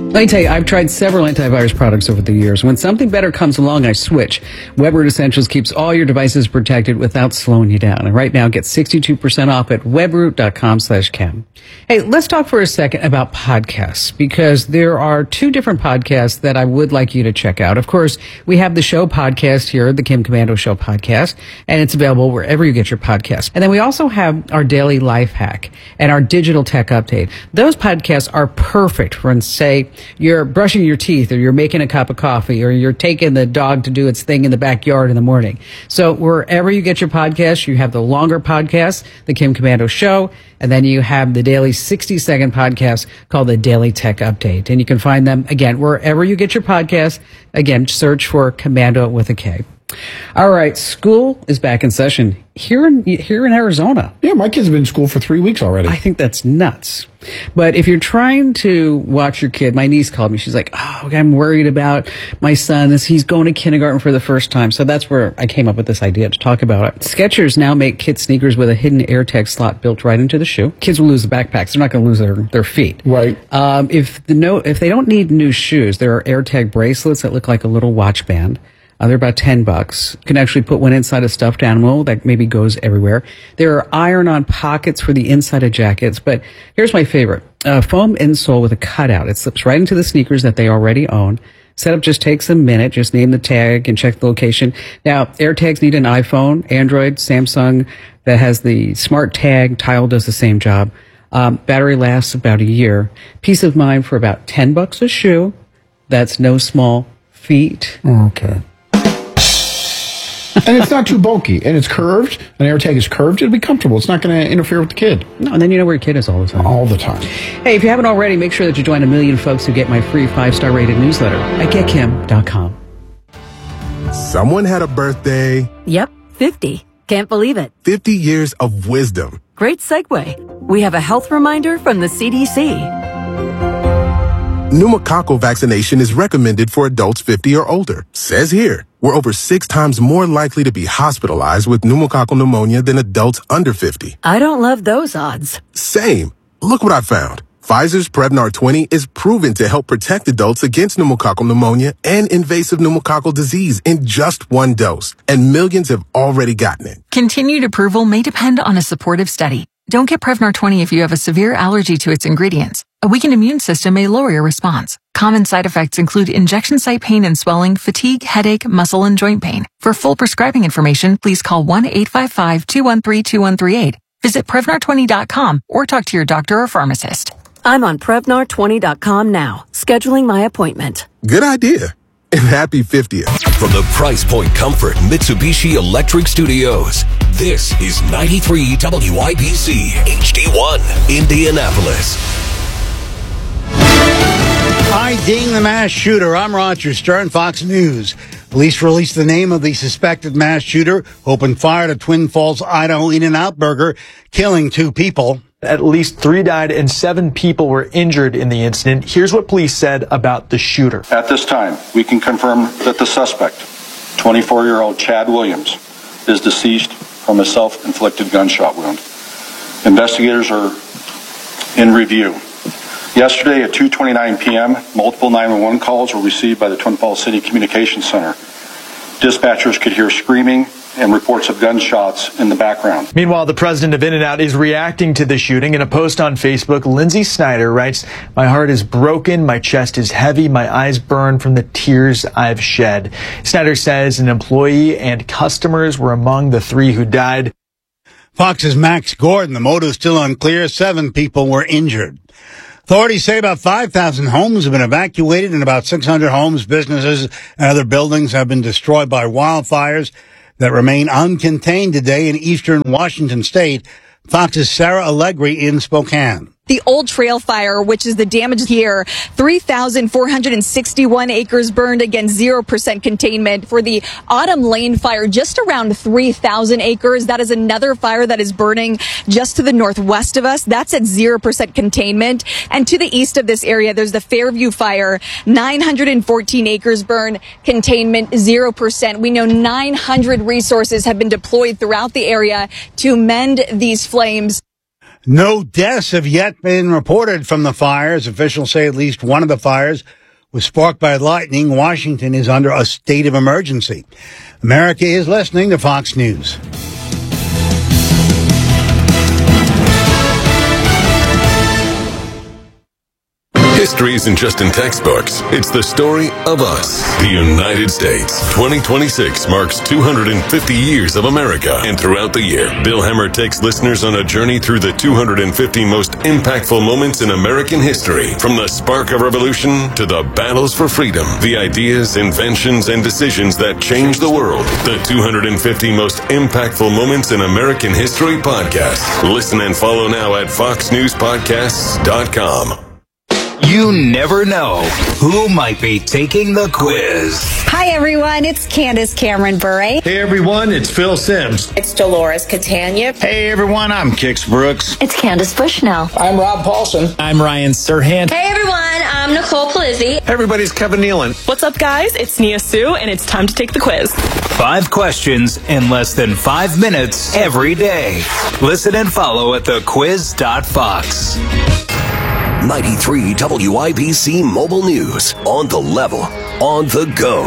Let me tell you, I've tried several antivirus products over the years. When something better comes along, I switch. WebRoot Essentials keeps all your devices protected without slowing you down. And right now, get 62% off at webroot.com/Ken. Hey, let's talk for a second about podcasts, because there are two different podcasts that I would like you to check out. Of course, we have the show podcast here, the Kim Komando Show podcast, and it's available wherever you get your podcasts. And then we also have our daily life hack and our digital tech update. Those podcasts are perfect for, say, you're brushing your teeth, or you're making a cup of coffee, or you're taking the dog to do its thing in the backyard in the morning. So wherever you get your podcasts, you have the longer podcast, the Kim Komando Show, and then you have the daily 60-second podcast called the Daily Tech Update. And you can find them, again, wherever you get your podcasts. Again, search for Komando with a K. All right, school is back in session here in Arizona. Yeah, my kids have been in school for 3 weeks already. I think that's nuts. But if you're trying to watch your kid, my niece called me. She's like, "Oh, I'm worried about my son as he's going to kindergarten for the first time." So that's where I came up with this idea to talk about it. Skechers now make kid sneakers with a hidden AirTag slot built right into the shoe. Kids will lose the backpacks. They're not going to lose their feet. Right. If they don't need new shoes, there are AirTag bracelets that look like a little watch band. They're about $10. You can actually put one inside a stuffed animal that maybe goes everywhere. There are iron-on pockets for the inside of jackets, but here's my favorite. Foam insole with a cutout. It slips right into the sneakers that they already own. Setup just takes a minute. Just name the tag and check the location. Now, AirTags need an iPhone, Android, Samsung that has the smart tag. Tile does the same job. Battery lasts about a year. Peace of mind for about $10 a shoe. That's no small feat. Okay. And it's not too bulky, and it's curved. An AirTag is curved. It'll be comfortable. It's not going to interfere with the kid. No, and then you know where your kid is all the time. All the time. Hey, if you haven't already, make sure that you join a million folks who get my free 5-star rated newsletter at getkim.com. Someone had a birthday. Yep, 50. Can't believe it. 50 years of wisdom. Great segue. We have a health reminder from the CDC. Pneumococcal vaccination is recommended for adults 50 or older. Says here, we're over 6 times more likely to be hospitalized with pneumococcal pneumonia than adults under 50. I don't love those odds. Same. Look what I found. Pfizer's Prevnar 20 is proven to help protect adults against pneumococcal pneumonia and invasive pneumococcal disease in just 1 dose. And millions have already gotten it. Continued approval may depend on a supportive study. Don't get Prevnar 20 if you have a severe allergy to its ingredients. A weakened immune system may lower your response. Common side effects include injection site pain and swelling, fatigue, headache, muscle, and joint pain. For full prescribing information, please call 1-855-213-2138. Visit Prevnar20.com or talk to your doctor or pharmacist. I'm on Prevnar20.com now, scheduling my appointment. Good idea. And happy 50th. From the Price Point Comfort Mitsubishi Electric Studios, this is 93 WIBC HD1, Indianapolis. Hiding the mass shooter. I'm Roger Stern, Fox News. Police released the name of the suspected mass shooter who opened fire at Twin Falls, Idaho In-N-Out Burger, killing 2 people. At least 3 died and 7 people were injured in the incident. Here's what police said about the shooter. At this time, we can confirm that the suspect, 24-year-old Chad Williams, is deceased from a self-inflicted gunshot wound. Investigators are in review. Yesterday at 2:29 p.m., multiple 911 calls were received by the Twin Falls City Communications Center. Dispatchers could hear screaming and reports of gunshots in the background. Meanwhile, the president of In-N-Out is reacting to the shooting. In a post on Facebook, Lindsay Snyder writes, "My heart is broken, my chest is heavy, my eyes burn from the tears I've shed." Snyder says an employee and customers were among the 3 who died. Fox's Max Gordon. The motive is still unclear. 7 people were injured. Authorities say about 5,000 homes have been evacuated and about 600 homes, businesses, and other buildings have been destroyed by wildfires that remain uncontained today in eastern Washington state. Fox's Sarah Allegri in Spokane. The Old Trail Fire, which is the damage here, 3,461 acres burned, again, 0% containment. For the Autumn Lane Fire, just around 3,000 acres. That is another fire that is burning just to the northwest of us. That's at 0% containment. And to the east of this area, there's the Fairview Fire, 914 acres burned, containment 0%. We know 900 resources have been deployed throughout the area to mend these flames. No deaths have yet been reported from the fires. Officials say at least one of the fires was sparked by lightning. Washington is under a state of emergency. America is listening to Fox News. History isn't just in textbooks. It's the story of us. The United States. 2026 marks 250 years of America. And throughout the year, Bill Hemmer takes listeners on a journey through the 250 most impactful moments in American history. From the spark of revolution to the battles for freedom. The ideas, inventions, and decisions that changed the world. The 250 most impactful moments in American history podcast. Listen and follow now at foxnewspodcasts.com. You never know who might be taking the quiz. Hi, everyone. It's Candace Cameron Bure. Hey, everyone. It's Phil Sims. It's Dolores Catania. Hey, everyone. I'm Kix Brooks. It's Candace Bushnell. I'm Rob Paulson. I'm Ryan Serhant. Hey, everyone. I'm Nicole Palizzi. Hey, everybody. It's Kevin Nealon. What's up, guys? It's Nia Sue, and it's time to take the quiz. 5 questions in less than 5 minutes every day. Listen and follow at thequiz.fox. 93 WIBC Mobile News. On the level, on the go.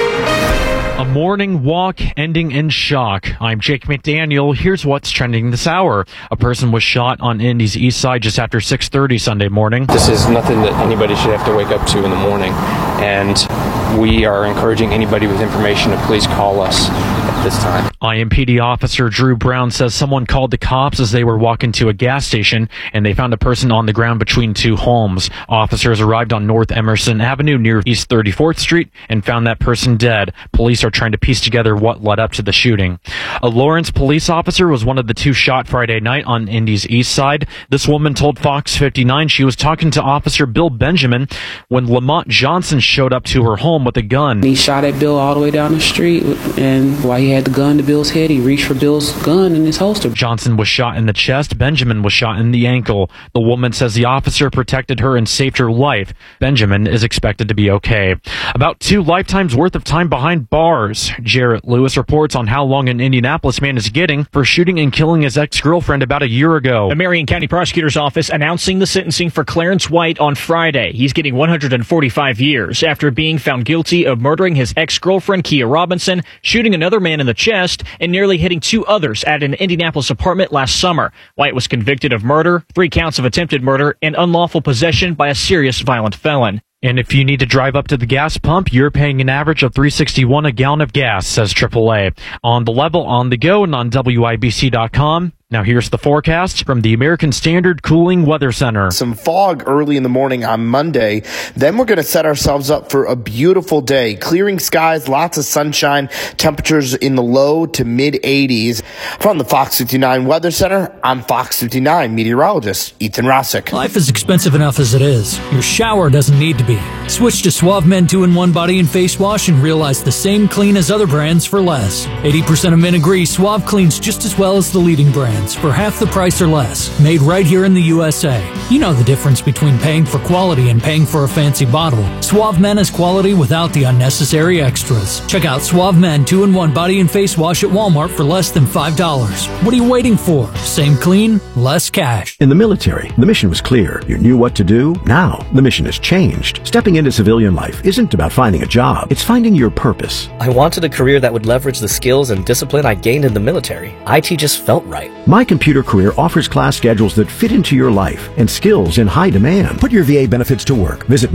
A morning walk ending in shock. I'm Jake McDaniel. Here's what's trending this hour. A person was shot on Indy's east side just after 6:30 Sunday morning. This is nothing that anybody should have to wake up to in the morning. And we are encouraging anybody with information to please call us at this time. IMPD officer Drew Brown says someone called the cops as they were walking to a gas station and they found a person on the ground between 2 homes. Officers arrived on North Emerson Avenue near East 34th Street and found that person dead. Police are trying to piece together what led up to the shooting. A Lawrence police officer was one of the 2 shot Friday night on Indy's east side. This woman told Fox 59 she was talking to Officer Bill Benjamin when Lamont Johnson showed up to her home with a gun. He shot at Bill all the way down the street, and while he had the gun to Bill's head, he reached for Bill's gun in his holster. Johnson was shot in the chest. Benjamin was shot in the ankle. The woman says the officer protected her and saved her life. Benjamin is expected to be okay. About 2 lifetimes worth of time behind bars. Jarrett Lewis reports on how long an Indianapolis man is getting for shooting and killing his ex-girlfriend about a year ago. The Marion County Prosecutor's Office announcing the sentencing for Clarence White on Friday. He's getting 145 years after being found guilty of murdering his ex-girlfriend, Kia Robinson, shooting another man in the chest, and nearly hitting 2 others at an Indianapolis apartment last summer. White was convicted of murder, 3 counts of attempted murder, and unlawful possession by a serious violent felon. And if you need to drive up to the gas pump, you're paying an average of $3.61 a gallon of gas, says AAA. On the level, on the go, and on WIBC.com. Now here's the forecast from the American Standard Cooling Weather Center. Some fog early in the morning on Monday. Then we're going to set ourselves up for a beautiful day. Clearing skies, lots of sunshine, temperatures in the low to mid 80s. From the Fox 59 Weather Center, I'm Fox 59 meteorologist Ethan Rossick. Life is expensive enough as it is. Your shower doesn't need to be. Switch to Suave Men 2-in-1 Body and Face Wash and realize the same clean as other brands for less. 80% of men agree Suave cleans just as well as the leading brand. For half the price or less. Made right here in the USA. You know the difference between paying for quality and paying for a fancy bottle. Suave Men is quality without the unnecessary extras. Check out Suave Men 2-in-1 Body and Face Wash at Walmart for less than $5. What are you waiting for? Same clean, less cash. In the military, the mission was clear. You knew what to do. Now, the mission has changed. Stepping into civilian life isn't about finding a job. It's finding your purpose. I wanted a career that would leverage the skills and discipline I gained in the military. IT just felt right. My Computer Career offers class schedules that fit into your life and skills in high demand. Put your VA benefits to work. Visit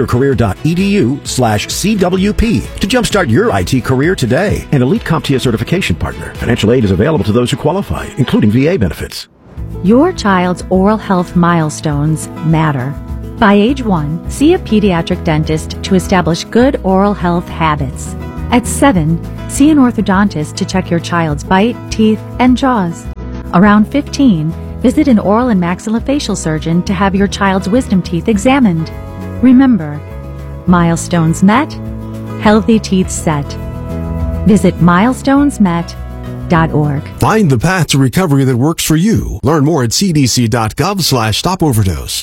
mycomputercareer.edu/CWP to jumpstart your IT career today. An elite CompTIA certification partner. Financial aid is available to those who qualify, including VA benefits. Your child's oral health milestones matter. By age 1, see a pediatric dentist to establish good oral health habits. At 7, see an orthodontist to check your child's bite, teeth, and jaws. Around 15, visit an oral and maxillofacial surgeon to have your child's wisdom teeth examined. Remember, milestones met, healthy teeth set. Visit milestonesmet.org. Find the path to recovery that works for you. Learn more at cdc.gov/stopoverdose.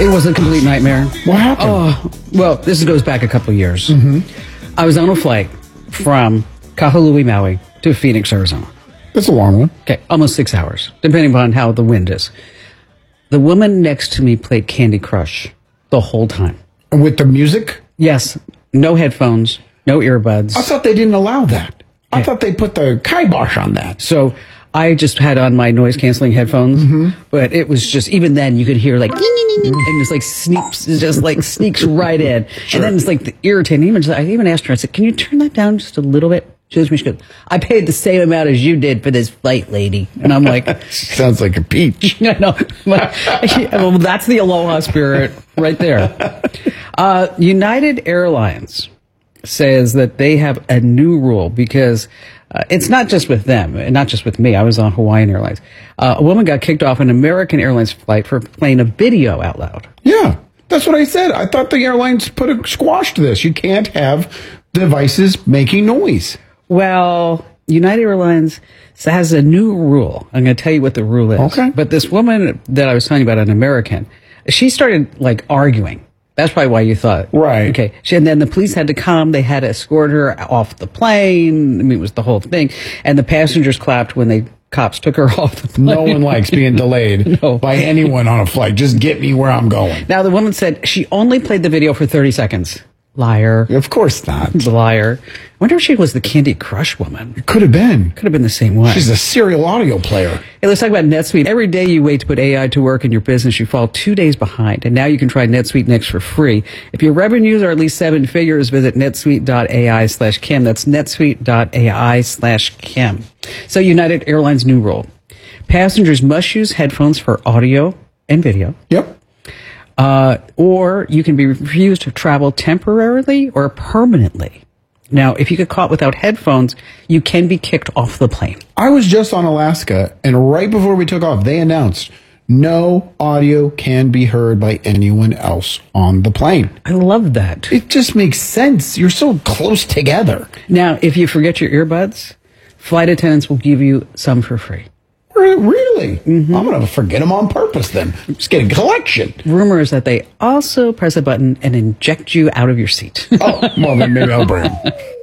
It was a complete nightmare. What happened? Oh, well, this goes back a couple of years. Mm-hmm. I was on a flight from Kahului, Maui to Phoenix, Arizona. That's a long one. Okay, almost 6 hours, depending upon how the wind is. The woman next to me played Candy Crush the whole time. With the music? Yes. No headphones, no earbuds. I thought they didn't allow that. I thought they put the kibosh on that. So I just had on my noise-canceling headphones, but it was just, even then, you could hear like, and it's like sneaks right in. Sure. And then it's like irritating. I even asked her, I said, can you turn that down just a little bit? She goes, I paid the same amount as you did for this flight, lady. And I'm like... Sounds like a peach. I know. Well, that's the Aloha spirit right there. United Airlines says that they have a new rule because it's not just with them, and not just with me. I was on Hawaiian Airlines. A woman got kicked off an American Airlines flight for playing a video out loud. Yeah, that's what I said. I thought the airlines put a squash to this. You can't have devices making noise. Well, United Airlines has a new rule. I'm going to tell you what the rule is. Okay. But this woman that I was telling you about, an American, she started like arguing. That's probably why you thought. Right. Okay. And then the police had to come. They had to escort her off the plane. I mean, it was the whole thing. And the passengers clapped when the cops took her off the plane. No one likes being delayed by anyone on a flight. Just get me where I'm going. Now, the woman said she only played the video for 30 seconds. Liar. Of course not. Liar. I wonder if she was the Candy Crush woman. It could have been. Could have been the same one. She's a serial audio player. Hey, let's talk about NetSuite. Every day you wait to put AI to work in your business, you fall 2 days behind. And now you can try NetSuite Next for free. If your revenues are at least 7 figures, visit netsuite.ai/Kim. That's netsuite.ai/Kim. So United Airlines new rule. Passengers must use headphones for audio and video. Yep. Or you can be refused to travel temporarily or permanently. Now, if you get caught without headphones, you can be kicked off the plane. I was just on Alaska, and right before we took off, they announced no audio can be heard by anyone else on the plane. I love that. It just makes sense. You're so close together. Now, if you forget your earbuds, flight attendants will give you some for free. Really? Mm-hmm. I'm going to forget them on purpose then. Just get a collection. Rumor is that they also press a button and inject you out of your seat. Oh, well, then maybe I'll bring them.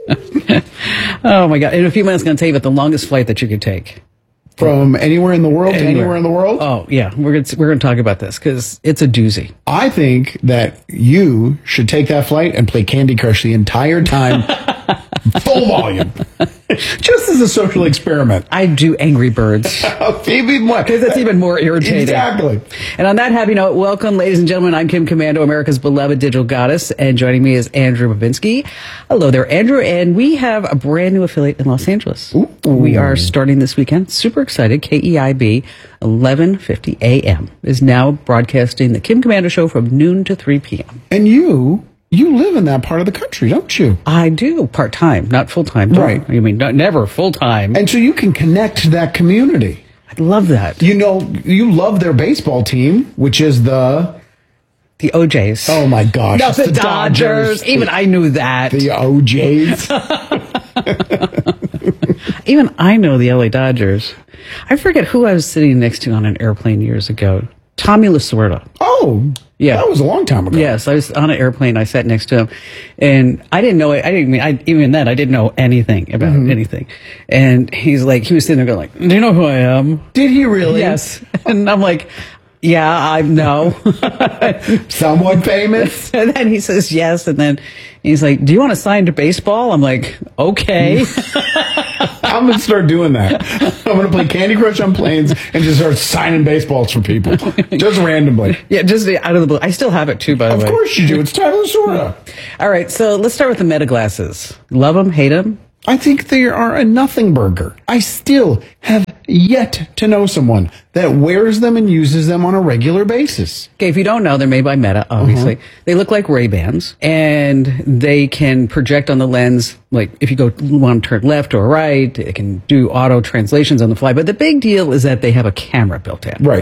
Oh, my God. In a few minutes, I'm going to tell you about the longest flight that you could take. From anywhere in the world to anywhere in the world? Oh, yeah. We're going to talk about this because it's a doozy. I think that you should take that flight and play Candy Crush the entire time. Full volume. Just as a social experiment. I do Angry Birds. Maybe more. Because that's even more irritating. Exactly. And on that happy note, welcome, ladies and gentlemen. I'm Kim Komando, America's beloved digital goddess. And joining me is Andrew Babinski. Hello there, Andrew. And we have a brand new affiliate in Los Angeles. Ooh. We are starting this weekend. Super excited. KEIB, 11:50 a.m. is now broadcasting the Kim Komando Show from noon to 3 p.m. And you live in that part of the country, don't you? I do, part-time, not full-time. Right. I mean, never full-time. And so you can connect to that community. I love that. You know, you love their baseball team, which is the OJs. Oh, my gosh. No, the Dodgers. Even I knew that. The OJs. Even I know the LA Dodgers. I forget who I was sitting next to on an airplane years ago. Tommy Lasorda. Oh, yeah. That was a long time ago. Yes, I was on an airplane. I sat next to him, and I didn't know it. Even then, I didn't know anything about anything. And he was sitting there going like, "Do you know who I am?" Did he really? Yes. And I'm like, "Yeah, I know." Someone famous? And then he says yes, and then he's like, "Do you want to sign to baseball?" I'm like, "Okay." I'm going to start doing that. I'm going to play Candy Crush on planes and just start signing baseballs for people. Just randomly. Yeah, just out of the blue. I still have it too, by the way. Of course you do. It's Tyler Sorda. All right, so let's start with the Meta glasses. Love them, hate them? I think they are a nothing burger. I still have yet to know someone that wears them and uses them on a regular basis. Okay, if you don't know, they're made by Meta, obviously. They look like Ray-Bans, and they can project on the lens, like if you want to turn left or right, it can do auto translations on the fly. But the big deal is that they have a camera built in. Right.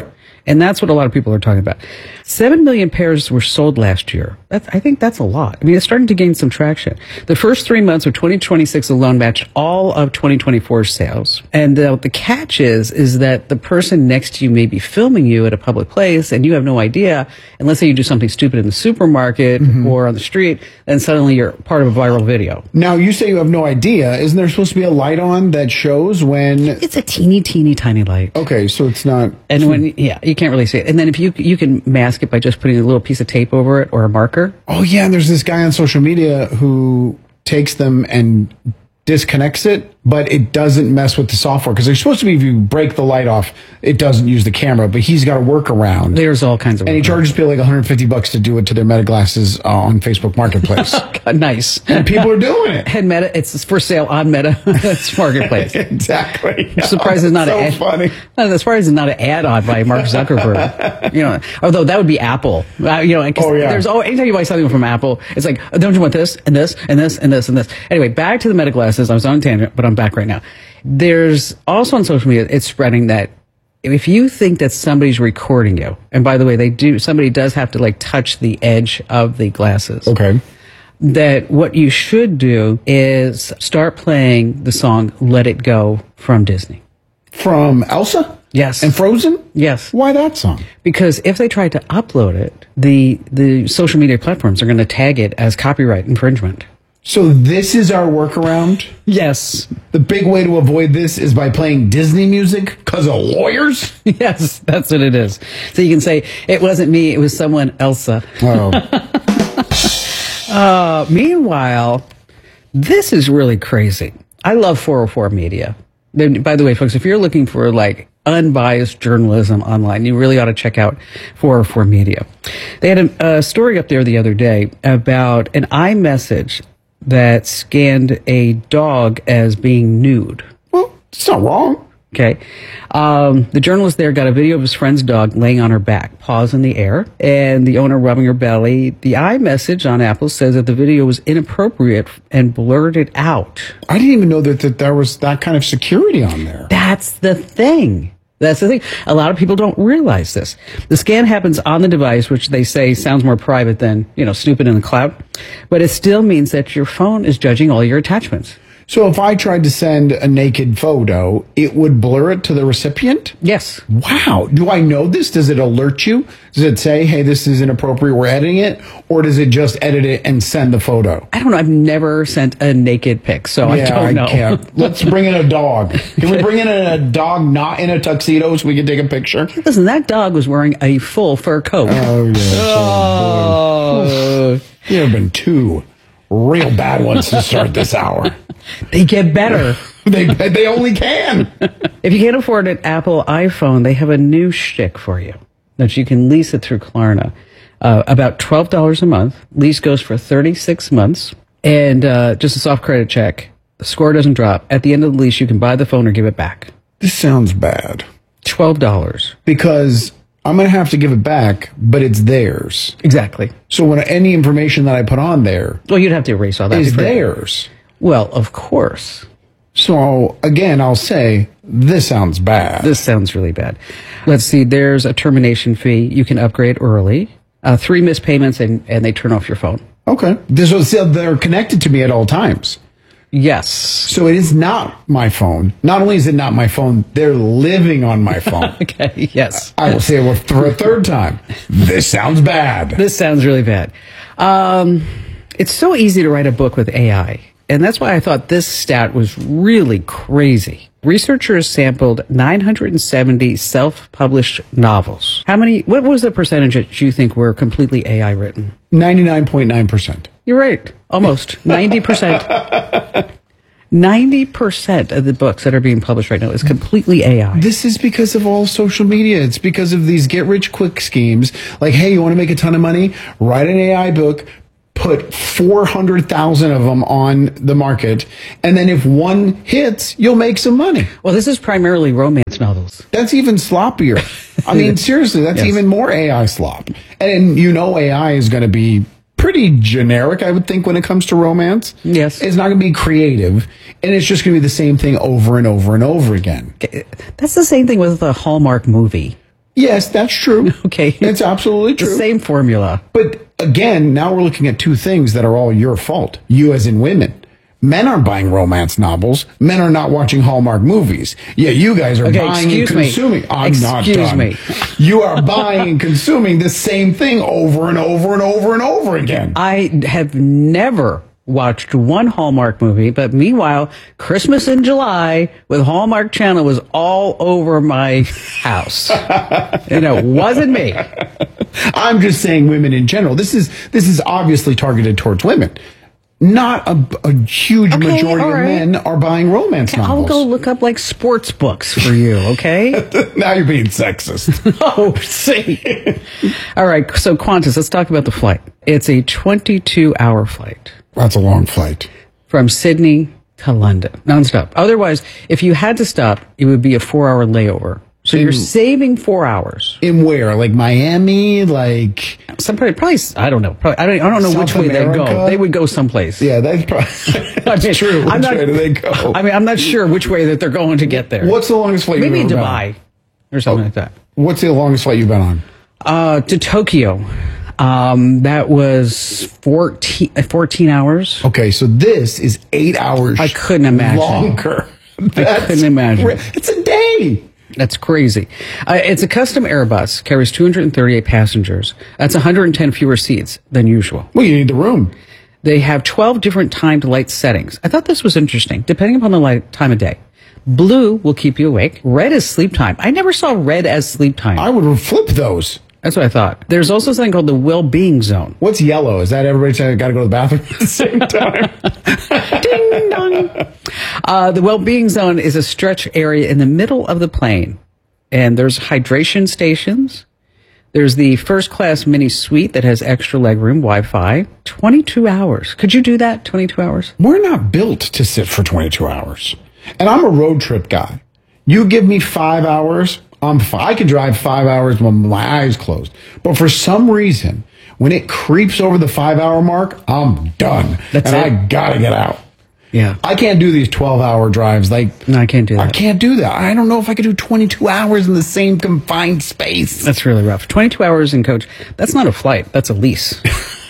And that's what a lot of people are talking about. 7 million pairs were sold last year. I think that's a lot. I mean, it's starting to gain some traction. The first 3 months of 2026 alone matched all of 2024's sales. And the catch is that the person next to you may be filming you at a public place and you have no idea. And let's say you do something stupid in the supermarket or on the street, and suddenly you're part of a viral video. Now, you say you have no idea. Isn't there supposed to be a light on that shows when... It's a teeny tiny light. Okay, so it's not... And when, you can't really see it. And then if you can mask it by just putting a little piece of tape over it or a marker. Oh, yeah, and there's this guy on social media who takes them and disconnects it, but it doesn't mess with the software, because it's supposed to be if you break the light off, it doesn't use the camera, but he's got a workaround. There's all kinds of And he charges people like $150 to do it to their Meta glasses on Facebook Marketplace. God, nice. And people are doing it. And Meta, it's for sale on Meta Marketplace. Exactly. I'm surprised it's not so funny. I'm surprised it's not an add-on by Mark Zuckerberg. Although that would be Apple. There's anytime you buy something from Apple, it's like, don't you want this and this and this and this and this? Anyway, back to the Meta glasses. I was on a tangent, but I'm back right now. There's also on social media, it's spreading that if you think that somebody's recording you, and by the way, somebody does have to touch the edge of the glasses. Okay. That what you should do is start playing the song Let It Go from Disney. From Elsa? Yes. And Frozen? Yes. Why that song? Because if they try to upload it, the social media platforms are going to tag it as copyright infringement. So this is our workaround? Yes. The big way to avoid this is by playing Disney music because of lawyers? Yes, that's what it is. So you can say, it wasn't me, it was someone Elsa. Oh. Meanwhile, this is really crazy. I love 404 Media. By the way, folks, if you're looking for unbiased journalism online, you really ought to check out 404 Media. They had a story up there the other day about an iMessage that scanned a dog as being nude. Well, it's not wrong. Okay. The journalist there got a video of his friend's dog laying on her back, paws in the air, and the owner rubbing her belly. The iMessage on Apple says that the video was inappropriate and blurred it out. I didn't even know that there was that kind of security on there. That's the thing. That's the thing. A lot of people don't realize this. The scan happens on the device, which they say sounds more private than, snooping in the cloud. But it still means that your phone is judging all your attachments. So if I tried to send a naked photo, it would blur it to the recipient? Yes. Wow. Do I know this? Does it alert you? Does it say, hey, this is inappropriate, we're editing it? Or does it just edit it and send the photo? I don't know. I've never sent a naked pic, so I don't know. Can't. Let's bring in a dog. Can we bring in a dog not in a tuxedo so we can take a picture? Listen, that dog was wearing a full fur coat. Oh, yeah. There have been two real bad ones to start this hour. They get better. They only can. If you can't afford an Apple iPhone, they have a new shtick for you that you can lease it through Klarna. About $12 a month. Lease goes for 36 months. And just a soft credit check. The score doesn't drop. At the end of the lease, you can buy the phone or give it back. This sounds bad. $12. Because I'm going to have to give it back, but it's theirs. Exactly. So when any information that I put on there... Well, you'd have to erase all that. ...is theirs. Well, of course. So, again, I'll say, this sounds bad. This sounds really bad. Let's see, there's a termination fee. You can upgrade early. 3 missed payments, and they turn off your phone. Okay. So they're connected to me at all times. Yes. So it is not my phone. Not only is it not my phone, they're living on my phone. Okay, yes. I will say it for a third time. This sounds bad. This sounds really bad. It's so easy to write a book with AI. And that's why I thought this stat was really crazy. Researchers sampled 970 self-published novels. What was the percentage that you think were completely AI written? 99.9%. You're right. Almost. 90%. 90% of the books that are being published right now is completely AI. This is because of all social media. It's because of these get-rich-quick schemes. Like, hey, you want to make a ton of money? Write an AI book. Put 400,000 of them on the market, and then if one hits, you'll make some money. Well, this is primarily romance novels. That's even sloppier. I mean, seriously, that's even more AI slop. And AI is going to be pretty generic, I would think, when it comes to romance. Yes. It's not going to be creative, and it's just going to be the same thing over and over and over again. That's the same thing with a Hallmark movie. Yes, that's true. Okay. It's absolutely true. The same formula. But again, now we're looking at two things that are all your fault. You as in women. Men aren't buying romance novels. Men are not watching Hallmark movies. Yeah, you guys are buying and consuming. I'm not done. You are buying and consuming the same thing over and over and over and over again. I have never watched one Hallmark movie, but meanwhile, Christmas in July with Hallmark Channel was all over my house. It wasn't me. I'm just saying women in general. This is obviously targeted towards women. Not a huge majority of men are buying romance novels. I'll go look up like sports books for you, okay? Now you're being sexist. Oh, see. All right, so Qantas, let's talk about the flight. It's a 22-hour flight. That's a long flight. From Sydney to London, nonstop. Otherwise, if you had to stop, it would be a 4-hour layover. So you're saving 4 hours. In where? Like Miami? Like probably I don't know. I don't know which way they go. They would go someplace. Yeah, that's probably that's true. Which way do they go? I mean, I'm not sure which way that they're going to get there. What's the longest flight you've Maybe ever Dubai or something like that. What's the longest flight you've been on? To Tokyo. That was 14 hours. Okay, so this is 8 hours. I couldn't imagine. Longer. I couldn't imagine. It's a day. That's crazy. It's a custom Airbus, carries 238 passengers. That's 110 fewer seats than usual. Well, you need the room. They have 12 different timed light settings. I thought this was interesting, depending upon the time of day. Blue will keep you awake. Red is sleep time. I never saw red as sleep time. I would flip those. That's what I thought. There's also something called the well-being zone. What's yellow? Is that everybody got to go to the bathroom at the same time? Ding dong. The well-being zone is a stretch area in the middle of the plane. And there's hydration stations. There's the first-class mini suite that has extra legroom, Wi-Fi. 22 hours. Could you do that, 22 hours? We're not built to sit for 22 hours. And I'm a road trip guy. You give me 5 hours, I'm fine. I can drive 5 hours with my eyes closed. But for some reason, when it creeps over the 5 hour mark, I'm done. I gotta get out. Yeah. I can't do these 12-hour drives. No, I can't do that. I can't do that. I don't know if I could do 22 hours in the same confined space. That's really rough. 22 hours in coach. That's not a flight. That's a lease.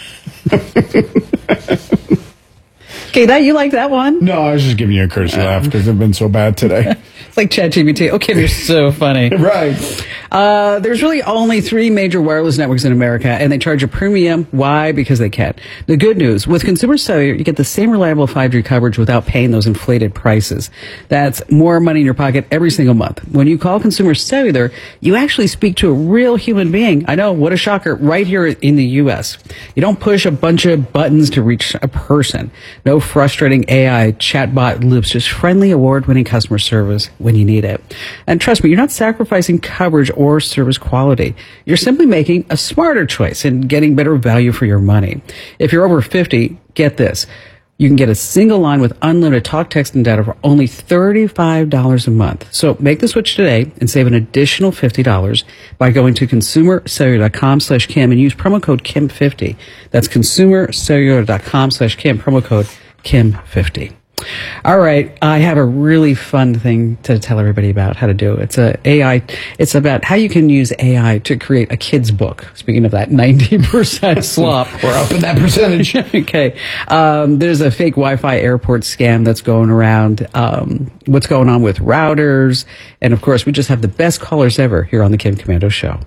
Okay, you like that one? No, I was just giving you a courtesy laugh because I've been so bad today. It's like ChatGPT. Okay, you're so funny. Right. There's really only 3 major wireless networks in America, and they charge a premium. Why? Because they can. The good news, with Consumer Cellular, you get the same reliable 5G coverage without paying those inflated prices. That's more money in your pocket every single month. When you call Consumer Cellular, you actually speak to a real human being. I know, what a shocker, right here in the U.S. You don't push a bunch of buttons to reach a person. No frustrating AI chatbot loops, just friendly award-winning customer service when you need it. And trust me, you're not sacrificing coverage or service quality. You're simply making a smarter choice and getting better value for your money. If you're over 50, get this. You can get a single line with unlimited talk, text, and data for only $35 a month. So make the switch today and save an additional $50 by going to consumercellular.com/Kim and use promo code Kim50. That's consumercellular.com/Kim, promo code Kim50. All right, I have a really fun thing to tell everybody about how to do. It's It's about how you can use AI to create a kid's book. Speaking of that 90% slop, we're up in that percentage. Okay, there's a fake Wi-Fi airport scam that's going around. What's going on with routers, and of course, we just have the best callers ever here on the Kim Komando Show.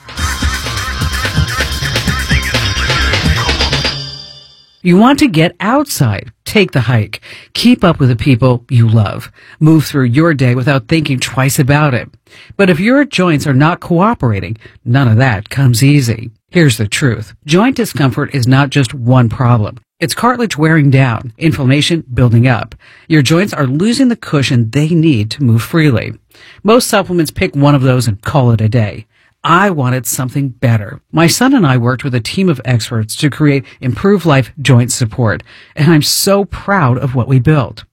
You want to get outside. Take the hike. Keep up with the people you love. Move through your day without thinking twice about it. But if your joints are not cooperating, none of that comes easy. Here's the truth. Joint discomfort is not just one problem. It's cartilage wearing down, inflammation building up. Your joints are losing the cushion they need to move freely. Most supplements pick one of those and call it a day. I wanted something better. My son and I worked with a team of experts to create Improved Life joint support, and I'm so proud of what we built.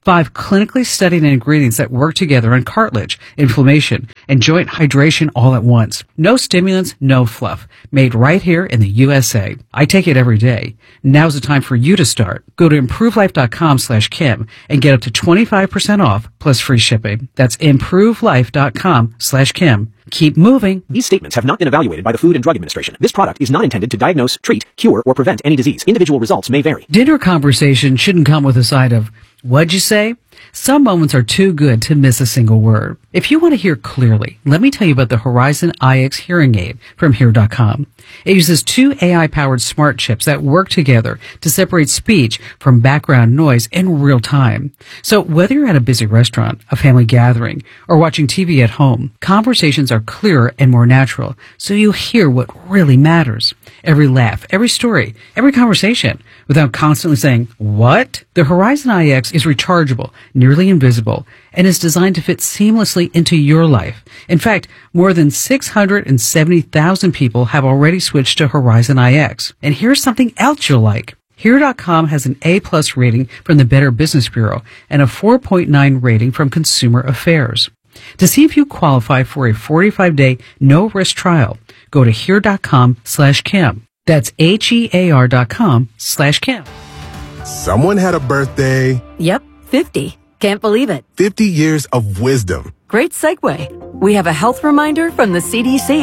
5 clinically studied ingredients that work together on cartilage, inflammation, and joint hydration all at once. No stimulants, no fluff. Made right here in the USA. I take it every day. Now's the time for you to start. Go to improvelife.com/Kim and get up to 25% off plus free shipping. That's improvelife.com/Kim. Keep moving. These statements have not been evaluated by the Food and Drug Administration. This product is not intended to diagnose, treat, cure, or prevent any disease. Individual results may vary. Dinner conversation shouldn't come with a side of, "What'd you say?" Some moments are too good to miss a single word. If you want to hear clearly, let me tell you about the Horizon IX hearing aid from Hear.com. It uses 2 AI-powered smart chips that work together to separate speech from background noise in real time. So whether you're at a busy restaurant, a family gathering, or watching TV at home, conversations are clearer and more natural, so you hear what really matters. Every laugh, every story, every conversation, without constantly saying, "What?" The Horizon IX is rechargeable, nearly invisible, and is designed to fit seamlessly into your life. In fact, more than 670,000 people have already switched to Horizon IX. And here's something else you'll like. Here.com has an A+ rating from the Better Business Bureau and a 4.9 rating from Consumer Affairs. To see if you qualify for a 45-day no-risk trial, go to Here.com/Kim. That's HEAR.com/Kim. Someone had a birthday. Yep, 50. Can't believe it. 50 years of wisdom. Great segue. We have a health reminder from the CDC.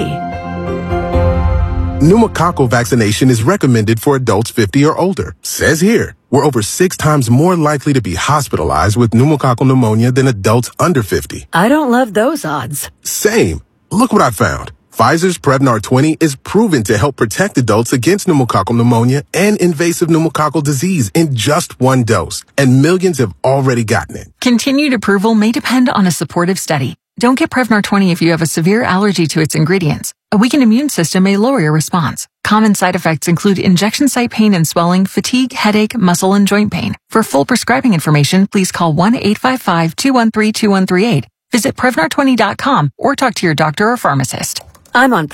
Pneumococcal vaccination is recommended for adults 50 or older. Says here, we're over 6 times more likely to be hospitalized with pneumococcal pneumonia than adults under 50. I don't love those odds. Same. Look what I found. Pfizer's Prevnar 20 is proven to help protect adults against pneumococcal pneumonia and invasive pneumococcal disease in just 1 dose, and millions have already gotten it. Continued approval may depend on a supportive study. Don't get Prevnar 20 if you have a severe allergy to its ingredients. A weakened immune system may lower your response. Common side effects include injection site pain and swelling, fatigue, headache, muscle, and joint pain. For full prescribing information, please call 1-855-213-2138. Visit Prevnar20.com or talk to your doctor or pharmacist. I'm on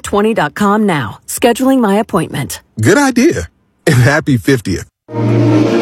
Prevnar20.com now, scheduling my appointment. Good idea. And happy 50th.